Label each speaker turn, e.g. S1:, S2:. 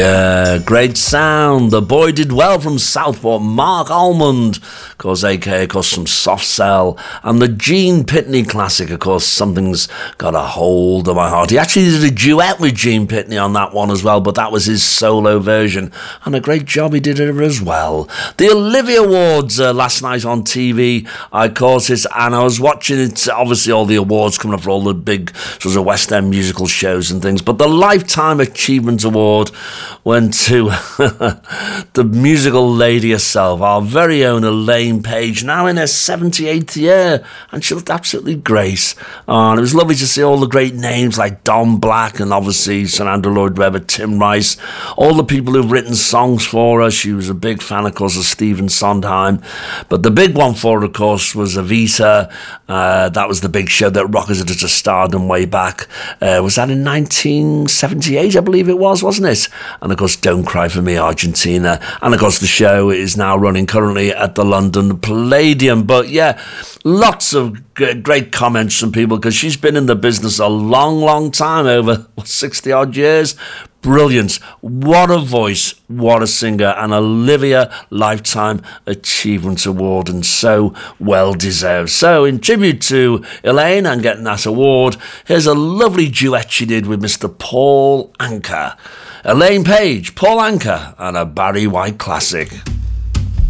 S1: Great sound. The boy did well from Southport. Mark Almond, of course, aka, of course, from Soft Cell. And the Gene Pitney classic, of course, Something's Got a Hold of My Heart. He actually did a duet with Gene Pitney on that one as well, but that was his solo version. And a great job he did it as well. The Olivia Awards last night on TV, of course, and I was watching it, obviously all the awards coming up for all the big sort of West End musical shows and things, but the Lifetime Achievement Award went to the musical lady herself, our very own Elaine Paige, now in her 78th year, and she looked absolutely great. And it was lovely to see all the great names like Don Black and obviously Sir Andrew Lloyd Webber, Tim Rice, all the people who've written songs for her. She was a big fan, of course, of Stephen Sondheim. But the big one for her, of course, was Evita. That was the big show that rocketed her to stardom way back. Was that in 1978, I believe it was, wasn't it? And of course, Don't Cry for Me, Argentina. And of course, the show is now running currently at the London Palladium. But yeah, lots of great comments from people because she's been in the business a long, long time, over 60 odd years. Brilliant. What a voice, what a singer, and Olivia Lifetime Achievement Award, and so well deserved. So in tribute to Elaine and getting that award, here's a lovely duet she did with Mr. Paul Anka. Elaine Paige, Paul Anka, and a Barry White classic.